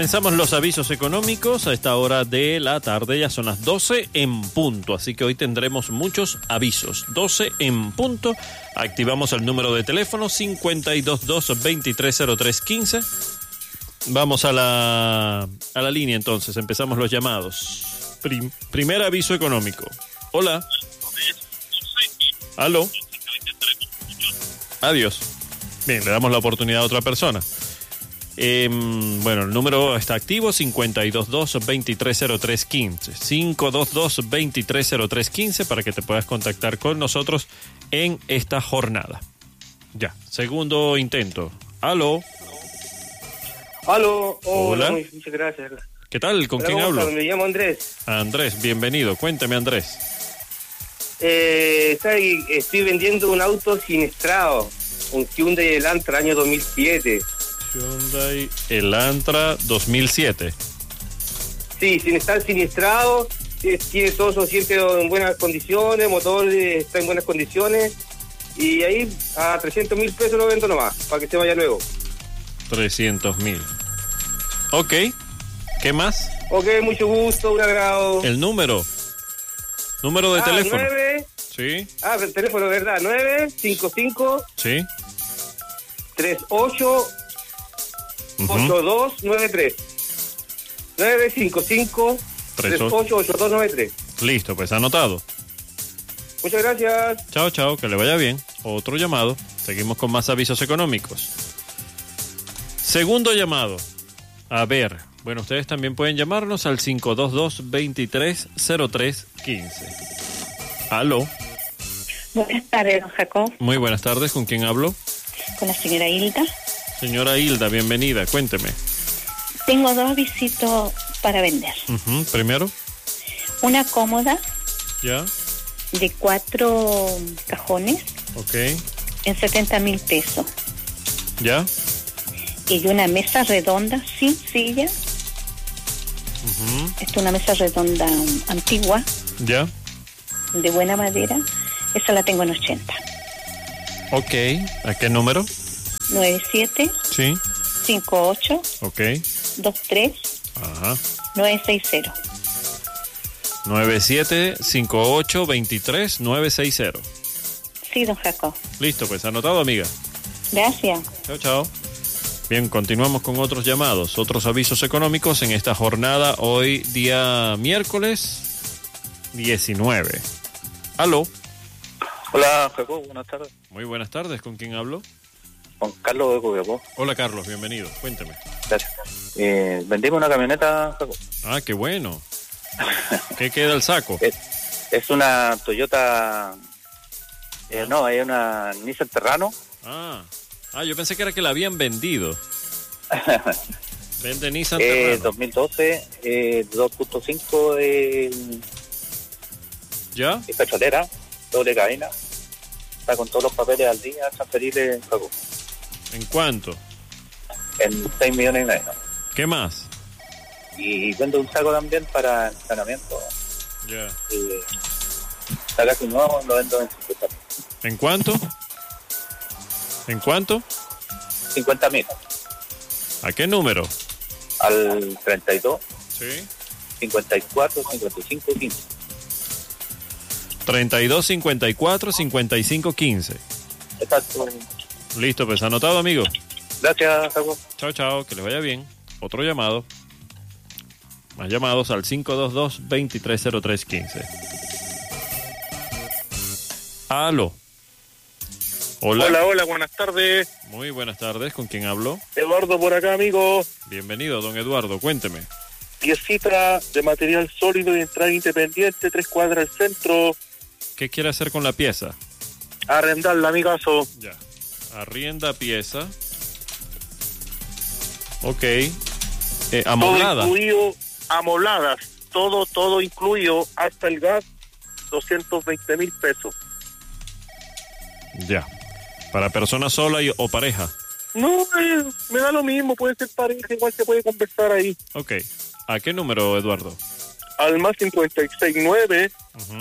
Comenzamos los avisos económicos a esta hora de la tarde, ya son las 12 en punto, así que hoy tendremos muchos avisos. 12 en punto, activamos el número de teléfono 522-230315. Vamos a la línea entonces, empezamos los llamados. Primer aviso económico. Hola. ¿Aló? Adiós. Bien, le damos la oportunidad a otra persona. Bueno, el número está activo, 522-230315. 522-230315 para que te puedas contactar con nosotros en esta jornada. Ya, segundo intento. ¿Aló? Aló. Hola. Muchas gracias. ¿Qué tal? ¿Con quién hablo? Me llamo Andrés. Andrés, bienvenido. Cuénteme, Andrés. Estoy vendiendo un auto siniestrado, un Hyundai Elantra año 2007. Hyundai Elantra 2007. Sí, sin estar siniestrado, tiene todo su asiento en buenas condiciones, motor está en buenas condiciones, y ahí a 300.000 pesos lo vendo nomás, para que se vaya luego. 300.000. Ok. ¿Qué más? Ok, mucho gusto, un agrado. El número de teléfono. 9. Sí. El teléfono, ¿verdad? 955. Sí. 38 8293. 955 38 8293. Listo, pues anotado. Muchas gracias. Chao, que le vaya bien. Otro llamado. Seguimos con más avisos económicos. Segundo llamado. A ver, bueno, ustedes también pueden llamarnos al 522-230315. ¿Aló? Buenas tardes, don Jacob. Muy buenas tardes, ¿con quién hablo? Con la señora Hilda. Señora Hilda, bienvenida, cuénteme. Tengo dos avisitos para vender. Primero. Una cómoda. Ya. De 4 cajones. Ok. En 70.000 pesos. Ya. Y una mesa redonda sin silla. Esta es una mesa redonda antigua. Ya. De buena madera. Esa la tengo en 80. Ok. ¿A qué número? 97. Sí. 58. Ok. 23. Ajá. 960. 975823-960. Sí, don Jacob. Listo, pues anotado, amiga. Gracias. Chao. Bien, continuamos con otros llamados, otros avisos económicos en esta jornada, hoy día miércoles 19. ¿Aló? Hola, Jacob, buenas tardes. Muy buenas tardes, ¿con quién hablo? Con Carlos de Copiapó. Hola, Carlos, bienvenido, cuénteme. Gracias. Vendimos una camioneta, Jacob. Ah, qué bueno. ¿Qué queda el saco? Es una Toyota... no, es una Nissan Terrano. Yo pensé que era que la habían vendido. Vende Nissan Terrano. 2012, 2.5 ¿Ya? Es petrolera, doble cabina. Está con todos los papeles al día, transferible, Jacob. ¿En cuánto? En 6 millones y medio. ¿Qué más? Y vendo un saco también para entrenamiento. Ya. Está casi nuevo, lo vendo en 50. ¿En cuánto? ¿En cuánto? 50.000. ¿A qué número? Al 32. Sí. 54, 55, 15. 32, 54, 55, 15. Exacto. Listo, pues anotado, amigo. Gracias, Jacob. Chao, que les vaya bien. Otro llamado. Más llamados al 522-230315. Aló. Hola. Hola, buenas tardes. Muy buenas tardes, ¿con quién hablo? Eduardo por acá, amigo. Bienvenido, don Eduardo, cuénteme. Piecita de material sólido y entrada independiente, 3 cuadras al centro. ¿Qué quiere hacer con la pieza? Arrendarla, amigazo. Ya. Arrienda pieza. Ok. Amoblada. Todo incluido, amobladas. Todo incluido, hasta el gas, 220.000 pesos. Ya. ¿Para persona sola o pareja? No, me da lo mismo, puede ser pareja, igual se puede conversar ahí. Ok. ¿A qué número, Eduardo? Al más 569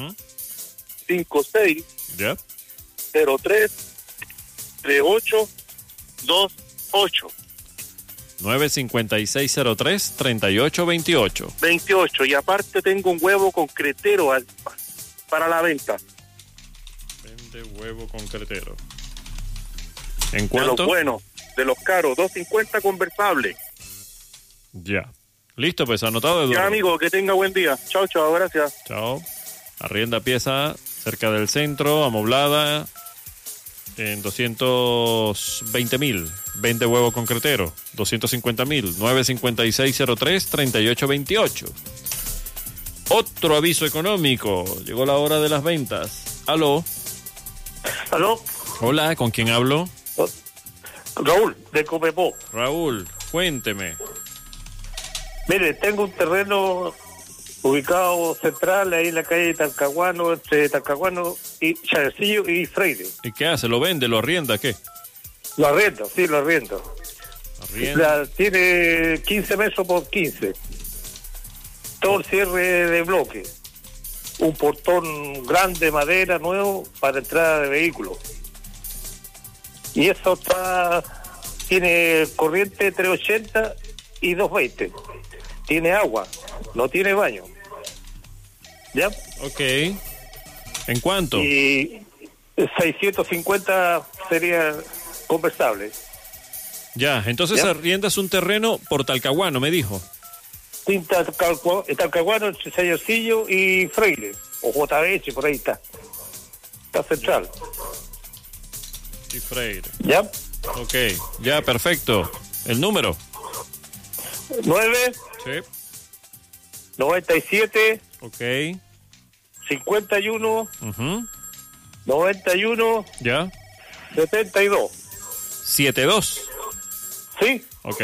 56 ¿Ya? 03 38 28. 95603-3828. 28. Y aparte tengo un huevo concretero para la venta. Vende huevo concretero. ¿En De los cuánto? buenos, de los caros, 250 conversables. Ya. Listo, pues anotado, Eduardo. Ya, amigo, que tenga buen día. Chao, chao, gracias. Chao. Arrienda pieza cerca del centro, amoblada, en 220.000. Vende huevo concretero, 250.000. 95603-3828. Otro aviso económico. Llegó la hora de las ventas. Aló. ¿Aló? Hola, ¿con quién hablo? Raúl, de Copepó. Raúl, cuénteme. Mire, tengo un terreno ubicado central ahí en la calle de Talcahuano, entre Talcahuano y Chalecillo y Freire. ¿Y qué hace? ¿Lo vende? ¿Lo arrienda? ¿Qué? Lo arriendo, sí, lo arriendo. ¿Arrienda? Tiene 15 metros por 15. Todo el cierre de bloque. Un portón grande de madera nuevo para entrada de vehículos. Y eso tiene corriente 380 y 220. Tiene agua, no tiene baño. ¿Ya? Ok. ¿En cuánto? Y 650 sería conversable. Ya, entonces ¿Ya? arriendas un terreno por Talcahuano, me dijo. Talcahuano, entre Sayercillo y Freire, o JBH, por ahí está. Está central. Y Freire. ¿Ya? Ok, ya, perfecto. ¿El número? 9, Sí. 97, Ok. 51, Ujú. 91, Ya. 72. 72. ¿Sí? Ok,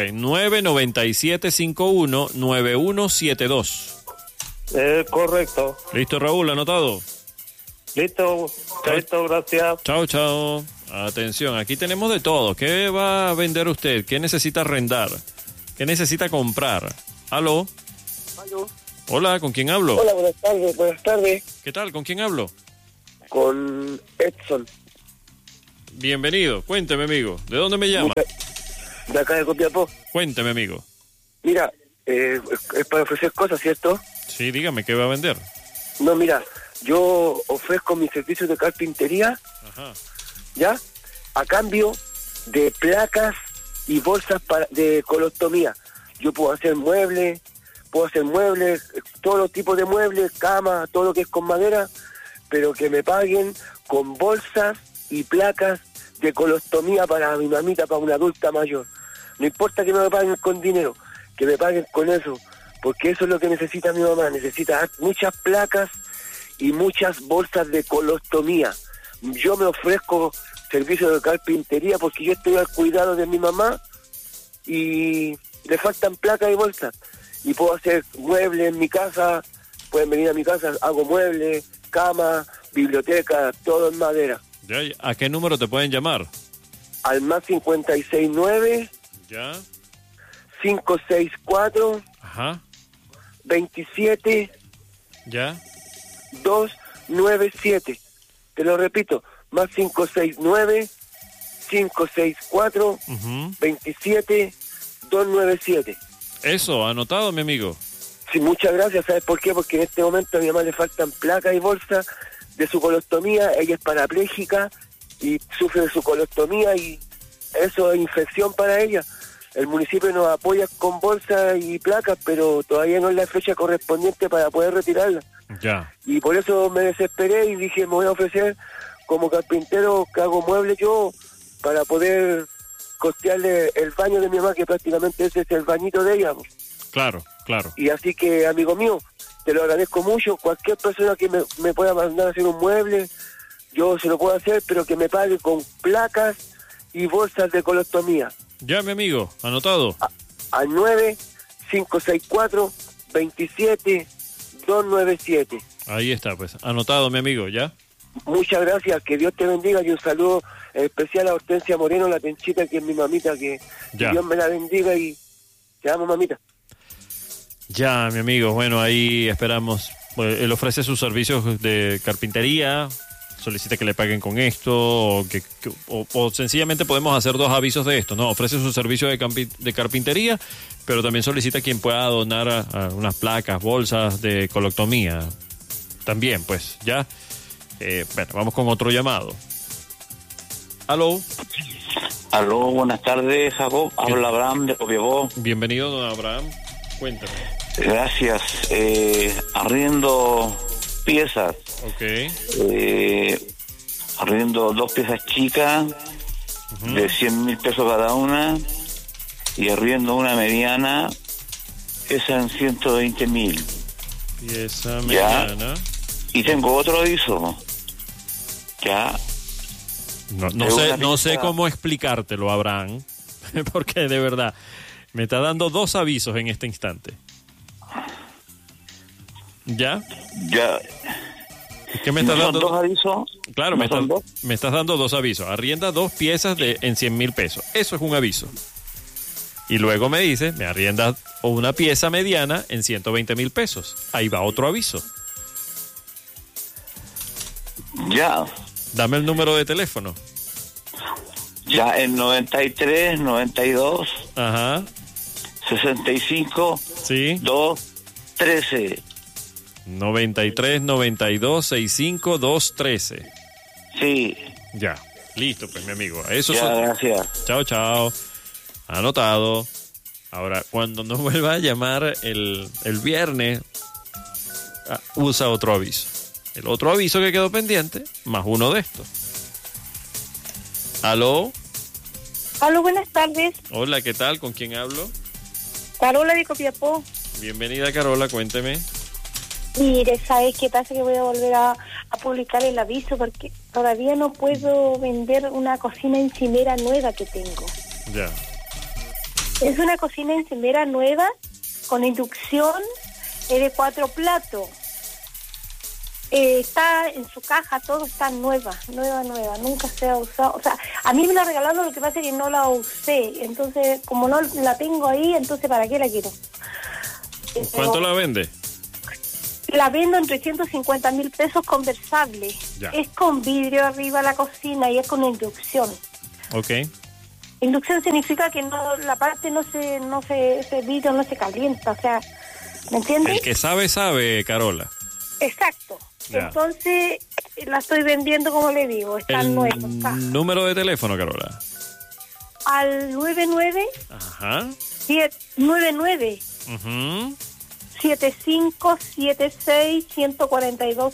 997519172. Correcto. Listo, Raúl, anotado. Listo. Chaito, gracias. Chao, chao. Atención, aquí tenemos de todo. ¿Qué va a vender usted? ¿Qué necesita arrendar? ¿Qué necesita comprar? ¿Aló? Aló. Hola, ¿con quién hablo? Hola, buenas tardes, buenas tardes. ¿Qué tal? ¿Con quién hablo? Con Edson, Bienvenido. Cuénteme, amigo. ¿De dónde me llama? de acá de Copiapó. Cuénteme, amigo. Mira, es para ofrecer cosas, ¿cierto? Sí, dígame, ¿qué va a vender? No, mira, yo ofrezco mis servicios de carpintería, Ajá. ¿ya? A cambio de placas y bolsas de colostomía. Yo puedo hacer muebles, todos los tipos de muebles, cama, todo lo que es con madera, pero que me paguen con bolsas y placas de colostomía para mi mamita, para una adulta mayor. No importa que no me paguen con dinero, que me paguen con eso, porque eso es lo que necesita mi mamá. Necesita muchas placas y muchas bolsas de colostomía. Yo me ofrezco servicio de carpintería porque yo estoy al cuidado de mi mamá y le faltan placas y bolsas. Y puedo hacer muebles en mi casa, pueden venir a mi casa, hago muebles, cama, biblioteca, todo en madera. Ya, ¿a qué número te pueden llamar? Al más 569 Ya. 564 Ajá. 27 Ya. 297. Te lo repito, más 569 564 Ujú. 27 297. Eso, anotado, mi amigo. Sí, muchas gracias. ¿Sabes por qué? Porque en este momento a mi mamá le faltan placas y bolsas de su colostomía. Ella es parapléjica y sufre de su colostomía y eso es infección para ella. El municipio nos apoya con bolsas y placas, pero todavía no es la fecha correspondiente para poder retirarla. Ya. Y por eso me desesperé y dije, me voy a ofrecer como carpintero que hago muebles yo para poder costearle el baño de mi mamá, que prácticamente ese es el bañito de ella. Claro, claro. Y así que, amigo mío, te lo agradezco mucho. Cualquier persona que me pueda mandar a hacer un mueble, yo se lo puedo hacer, pero que me pague con placas y bolsas de colostomía. Ya, mi amigo, anotado. Al 9-564-27-297. Ahí está, pues. Anotado, mi amigo, ¿ya? Muchas gracias, que Dios te bendiga y un saludo especial a Hortensia Moreno, la tenchita, que es mi mamita, que Ya. Dios me la bendiga y te amo, mamita. Ya, mi amigo. Bueno, ahí esperamos. Pues, él ofrece sus servicios de carpintería, solicita que le paguen con esto, o sencillamente podemos hacer 2 avisos de esto, ¿no? Ofrece su servicio de carpintería, pero también solicita quien pueda donar a unas placas, bolsas de colostomía. También, pues, ya. Bueno, vamos con otro llamado. Aló. Aló, buenas tardes, Jacob. Habla Abraham de Copiapó. Bienvenido, don Abraham. Cuéntame. Gracias. Arriendo piezas. Ok. Arriendo 2 piezas chicas de 100.000 pesos cada una y arriendo una mediana, esa en 120.000. Pieza mediana. Y tengo otro aviso. Ya. No sé cómo explicártelo, Abraham, porque de verdad me está dando 2 avisos en este instante. ¿Ya? Ya. ¿Qué me estás dando? ¿Son 2 avisos? Claro, ¿No me estás dando 2 avisos. Arrienda 2 piezas en 100.000 pesos. Eso es un aviso. Y luego me dice, me arrienda una pieza mediana en 120.000 pesos. Ahí va otro aviso. Ya. Dame el número de teléfono. Ya, en 93, 92, Ajá. 65, Sí. 2, 13. 93 92 65 213. Sí. Ya. Listo, pues, mi amigo. Eso Ya, gracias. Chao, chao. Anotado. Ahora, cuando nos vuelva a llamar el viernes, usa otro aviso. El otro aviso que quedó pendiente, más uno de estos. ¿Aló? Aló, buenas tardes. Hola, ¿qué tal? ¿Con quién hablo? Carola de Copiapó. Bienvenida, Carola, cuénteme. Mire, ¿sabes qué pasa? Que voy a volver a publicar el aviso porque todavía no puedo vender una cocina encimera nueva que tengo. Ya. Es una cocina encimera nueva con inducción de 4 platos. Está en su caja, todo está nueva, nunca se ha usado. O sea, a mí me la regalaron, lo que pasa es que no la usé. Entonces, como no la tengo ahí, entonces ¿para qué la quiero? ¿Cuánto la vende? La vendo en 350.000 pesos conversable. Ya. Es con vidrio arriba la cocina y es con inducción. Ok. Inducción significa que no, la parte ese vidrio no se calienta, o sea, ¿me entiendes? El que sabe, Carola. Exacto. Ya. Entonces, la estoy vendiendo, como le digo, está nueva. Número de teléfono, Carola. Al 99 Ajá. 99 Uh-huh. 7576 142.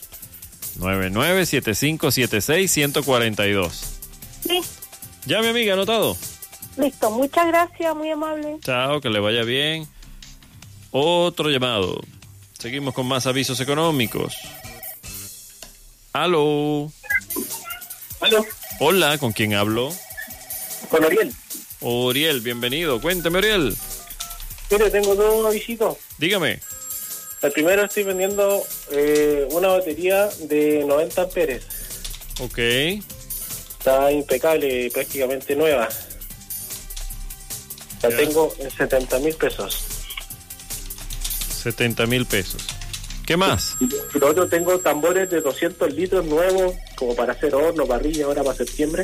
997576-142. Sí, Ya, mi amiga, anotado. listo. Muchas gracias, muy amable. Chao, que le vaya bien. Otro llamado. Seguimos con más avisos económicos. Aló. Aló. Hola, ¿con quién hablo? Con Ariel. Oriel, bienvenido. Cuénteme, Oriel. Mire, tengo 2 avisitos. Dígame. El primero, estoy vendiendo una batería de 90 amperes. Ok. Está impecable, prácticamente nueva. La Ya. tengo en 70.000 pesos. 70.000 pesos. ¿Qué más? Y lo otro, tengo tambores de 200 litros nuevos, como para hacer horno, parrilla, ahora para septiembre.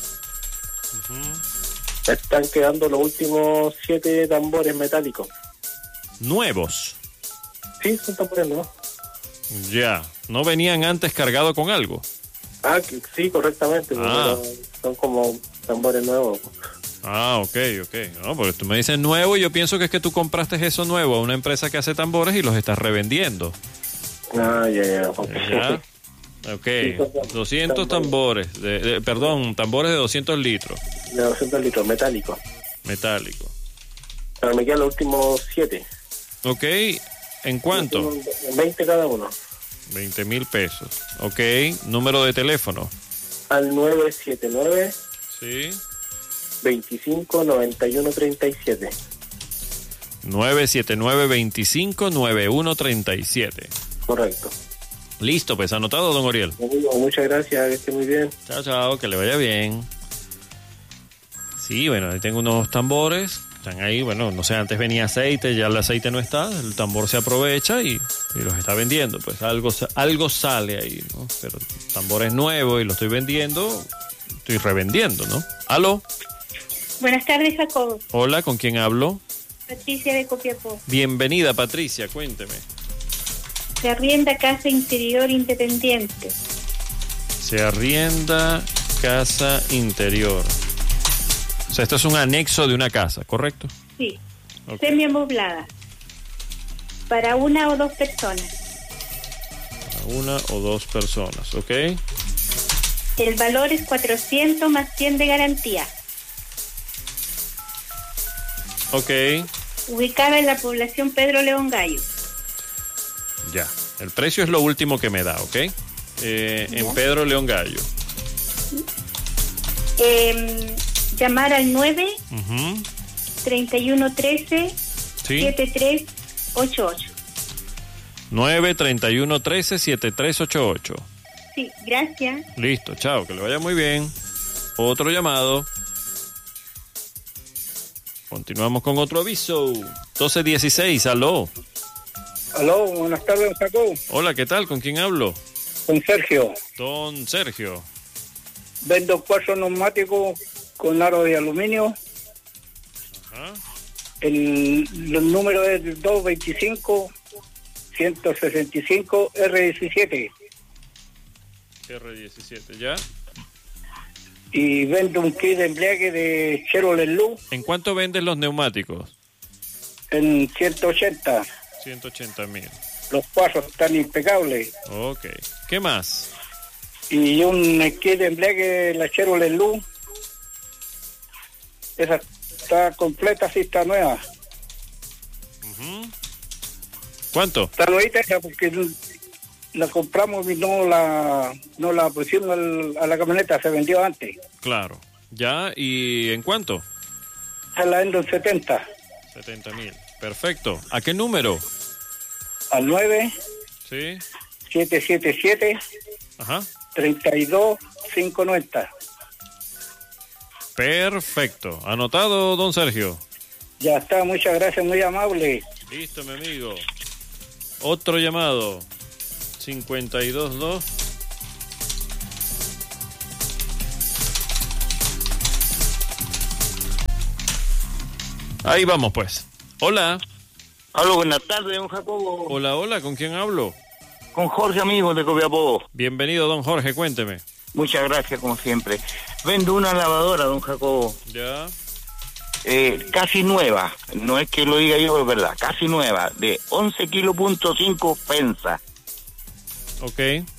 Están quedando los últimos 7 tambores metálicos. Nuevos. Sí, son tambores nuevos. Ya. ¿No venían antes cargados con algo? Sí, correctamente. Ah. Son como tambores nuevos. Ah, ok. No, porque tú me dices nuevo y yo pienso que es que tú compraste eso nuevo a una empresa que hace tambores y los estás revendiendo. Ah, ya. Ya. Ok. 200 tambores. Tambores de 200 litros. De 200 litros, metálicos. Metálico. Pero me quedan los últimos 7. Ok. ¿En cuánto? 20 cada uno. 20.000 pesos. Ok. Número de teléfono. Al 979 Sí. 25 91 37. 979-25-9137. Correcto. Listo, pues anotado, don Oriel. Muchas gracias, que esté muy bien. Chao, que le vaya bien. Sí, bueno, ahí tengo unos tambores Están ahí, bueno, no sé, antes venía aceite, ya el aceite no está, el tambor se aprovecha y los está vendiendo. Pues algo sale ahí, ¿no? Pero el tambor es nuevo y lo estoy vendiendo, estoy revendiendo, ¿no? ¿Aló? Buenas tardes, Jacobo. Hola, ¿con quién hablo? Patricia de Copiapó. Bienvenida, Patricia, cuénteme. Se arrienda casa interior independiente. Se arrienda casa interior. O sea, esto es un anexo de una casa, ¿correcto? Sí. Okay. Semi-amoblada. Para una o dos personas. Para una o dos personas, ¿ok? El valor es 400 más 100 de garantía. Ok. Ubicada en la población Pedro León Gallo. Ya. El precio es lo último que me da, ¿ok? En Pedro León Gallo. Llamar al 9 Uh-huh. 3113 Sí. 7388. 931137388. Sí, gracias. Listo, chao, que le vaya muy bien. Otro llamado. Continuamos con otro aviso. 1216, aló. Aló, buenas tardes, don Jacobo. Hola, ¿qué tal? ¿Con quién hablo? Con Sergio. Don Sergio. Vendo 4 neumáticos con aro de aluminio. Ajá. El número es 225-165 R17. R17, ¿ya? Y vendo un kit de embriague de Chevrolet Luz ¿En cuánto vendes los neumáticos? en 180. 180,000. Los pasos están impecables. Ok. ¿Qué más? Y un kit de embriague de la Chevrolet Luz. Esa está completa, sí está nueva. Uh-huh. ¿Cuánto? Está nuevita esa porque la compramos y no la pusimos a la camioneta, se vendió antes. Claro. ¿Ya? ¿Y en cuánto? Se la vendo en 70. 70,000. Perfecto. ¿A qué número? Al 9 Sí. 777 Ajá. 32590. Perfecto. Anotado, don Sergio. Ya está, muchas gracias, muy amable. Listo, mi amigo. Otro llamado. 522. Ahí vamos, pues. Hola. Aló, buenas tardes, don Jacobo. Hola, hola. ¿Con quién hablo? Con Jorge, amigo de Copiapó. Bienvenido, don Jorge. Cuénteme. Muchas gracias, como siempre. Vendo una lavadora, don Jacobo. Ya. Casi nueva. No es que lo diga yo, pero es verdad. Casi nueva. De 11 kilos punto 5 pensa. Ok.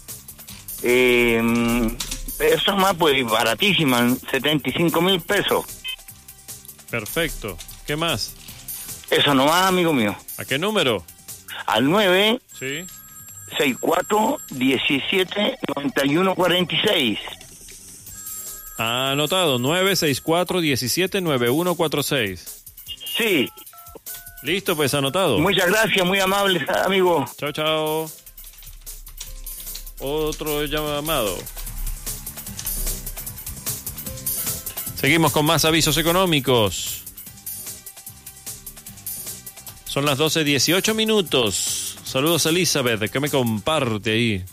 Eso más, pues, baratísima. 75,000 pesos. Perfecto. ¿Qué más? Eso nomás, amigo mío. ¿A qué número? Al 9 Sí. 64 17 91 46. Anotado. 964-179146. Sí. Listo, pues, anotado. Muchas gracias, muy amable, amigo. Chao, chao. Otro llamado. Seguimos con más avisos económicos. Son las 12:18. Saludos a Elizabeth, que me comparte ahí.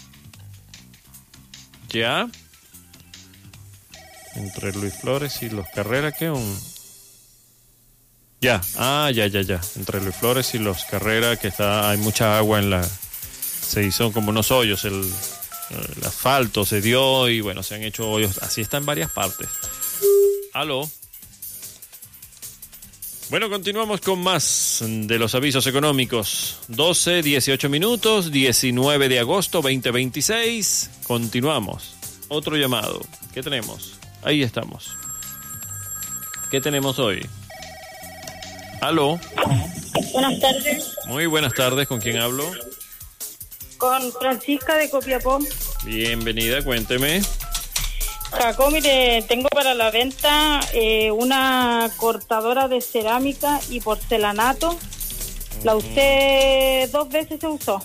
¿Ya? Entre Luis Flores y Los Carrera, ¿qué? Ya, ya. Entre Luis Flores y Los Carrera, que hay mucha agua en la... Se hizo como unos hoyos, el asfalto se dio y bueno, se han hecho hoyos. Así está en varias partes. Aló. Bueno, continuamos con más de los avisos económicos. 12:18, 19 de agosto 2026. Continuamos. Otro llamado. ¿Qué tenemos? Ahí estamos. ¿Qué tenemos hoy? Aló. Buenas tardes. Muy buenas tardes. ¿Con quién hablo? Con Francisca de Copiapó. Bienvenida, cuénteme. Jacob, mire, tengo para la venta una cortadora de cerámica y porcelanato. La usé 2 veces, se usó.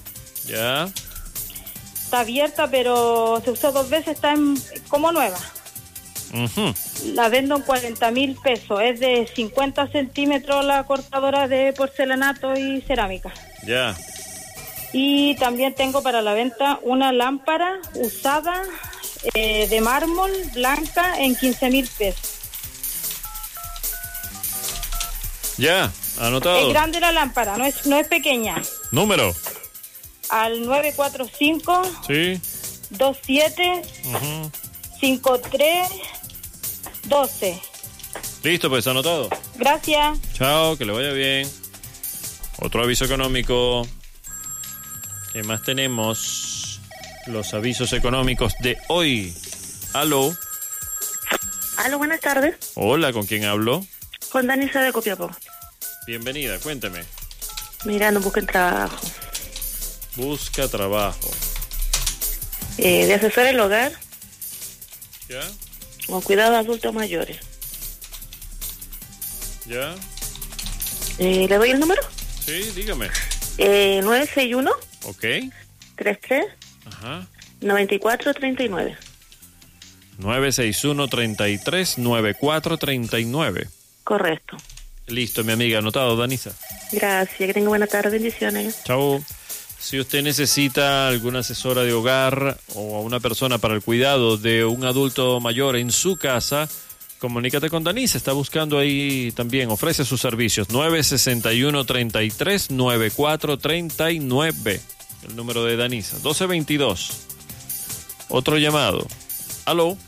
Ya. Está abierta, pero se usó 2 veces, está como nueva. La vendo en 40.000 pesos. Es de 50 centímetros la cortadora de porcelanato y cerámica. Ya. Y también tengo para la venta una lámpara usada de mármol blanca en 15.000 pesos. Ya, anotado. Es grande la lámpara, no es pequeña. Número. Al 945 Sí. 27 53 12. Listo, pues anotado. Gracias. Chao, que le vaya bien. Otro aviso económico. ¿Qué más tenemos? Los avisos económicos de hoy. Aló. Aló, buenas tardes. Hola, ¿con quién hablo? Con Danisa de Copiapó. Bienvenida, cuénteme. Mira, no busquen trabajo. Busca trabajo. De asesor el hogar. ¿Ya? Con cuidado de adultos mayores. ¿Ya? ¿Le doy el número? Sí, dígame. 961. Ok. 33. Ajá. 9439. 961-33-9439. Correcto. Listo, mi amiga, anotado, Danisa. Gracias, que tenga buena tarde, bendiciones. Chao. Si usted necesita alguna asesora de hogar o a una persona para el cuidado de un adulto mayor en su casa, comunícate con Danisa. Está buscando ahí también, ofrece sus servicios. 961-33-9439. El número de Danisa. 1222. Otro llamado. ¿Aló?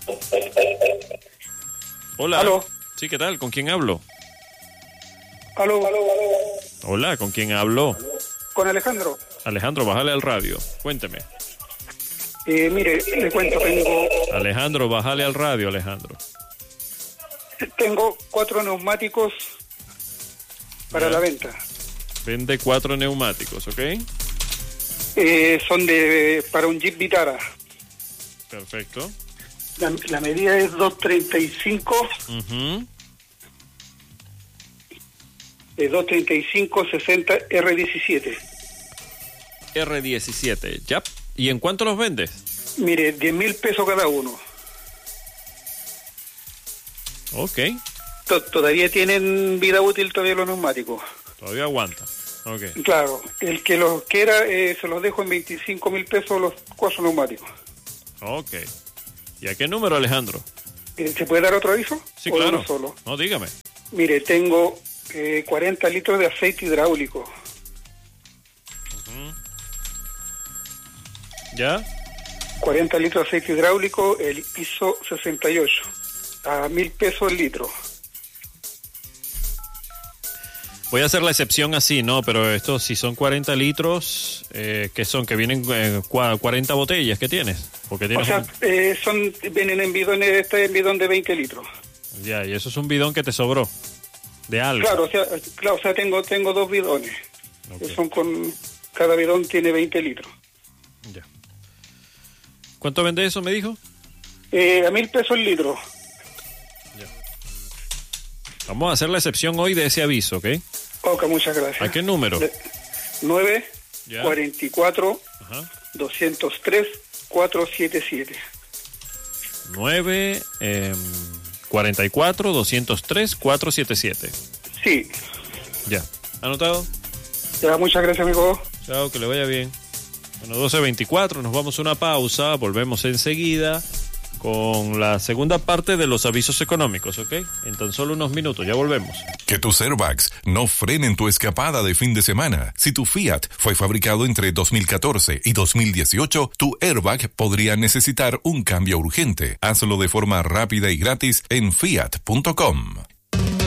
Hola. ¿Aló? Sí, ¿qué tal? ¿Con quién hablo? Aló. Hola, ¿con quién hablo? Con Alejandro. Alejandro, bájale al radio. Cuénteme. Mire, le cuento, Alejandro, bájale al radio, Alejandro. tengo 4 neumáticos para la venta. Vende 4 neumáticos, ¿ok? Son para un Jeep Vitara. Perfecto. La medida es 235. 235-60 R17. R17, ya. ¿Y en cuánto los vendes? Mire, 10.000 pesos cada uno. Ok. Todavía tienen vida útil todavía los neumáticos. Todavía aguanta. Ok. Claro, el que los quiera se los dejo en 25.000 pesos los 4 neumáticos. Ok. ¿Y a qué número, Alejandro? ¿Se puede dar otro aviso? Sí, ¿O claro. uno solo? No, dígame. Mire, tengo 40 litros de aceite hidráulico. ¿Ya? 40 litros de aceite hidráulico, el ISO 68, a 1.000 pesos el litro. Voy a hacer la excepción así, ¿no? Pero esto, si son 40 litros, ¿qué son? ¿Que vienen 40 botellas? ¿Qué tienes? Porque tienes vienen en bidones, este en bidón de 20 litros. Ya, y eso es un bidón que te sobró. De algo. Claro, o sea, tengo 2 bidones. Okay. Cada bidón tiene 20 litros. Ya. ¿Cuánto vende eso, me dijo? A 1.000 pesos el litro. Ya. Vamos a hacer la excepción hoy de ese aviso, ¿ok? Ok, muchas gracias. ¿A qué número? 944 203 477. 44 203 477. Sí. Ya. ¿Anotado? Ya, muchas gracias, amigo. Chao, que le vaya bien. Bueno, 12:24, nos vamos a una pausa, volvemos enseguida con la segunda parte de los avisos económicos, ¿ok? En tan solo unos minutos, ya volvemos. Que tus airbags no frenen tu escapada de fin de semana. Si tu Fiat fue fabricado entre 2014 y 2018, tu airbag podría necesitar un cambio urgente. Hazlo de forma rápida y gratis en fiat.com.